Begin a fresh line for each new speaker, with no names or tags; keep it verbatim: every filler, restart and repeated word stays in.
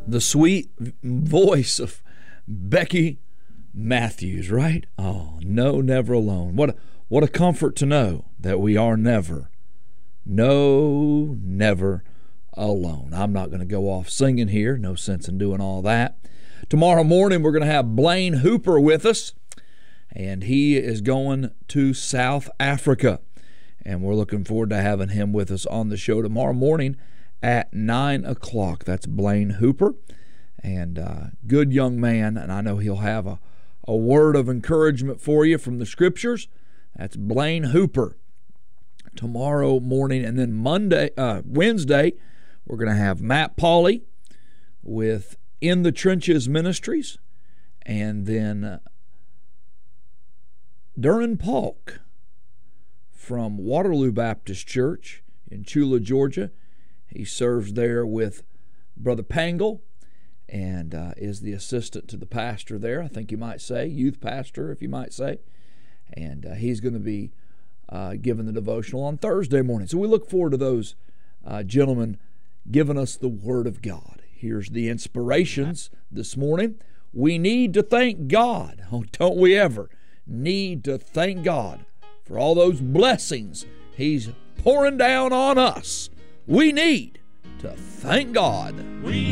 the sweet voice of Becky Matthews, right? Oh, no, never alone. What a, what a comfort to know that we are never, no, never alone. I'm not going to go off singing here. No sense in doing all that. Tomorrow morning, we're going to have Blaine Hooper with us, and he is going to South Africa. And we're looking forward to having him with us on the show tomorrow morning at nine o'clock. That's Blaine Hooper, and uh, good young man, and I know he'll have a, a word of encouragement for you from the Scriptures. That's Blaine Hooper tomorrow morning. And then Monday, uh, Wednesday, we're going to have Matt Pauley with In the Trenches Ministries, and then uh, Duran Polk from Waterloo Baptist Church in Chula, Georgia. He serves there with Brother Pangle and uh, is the assistant to the pastor there, I think you might say, youth pastor, if you might say. And uh, he's going to be uh, giving the devotional on Thursday morning. So we look forward to those uh, gentlemen giving us the Word of God. Here's the inspirations this morning. We need to thank God. Oh, don't we ever need to thank God for all those blessings He's pouring down on us. We need to thank God. We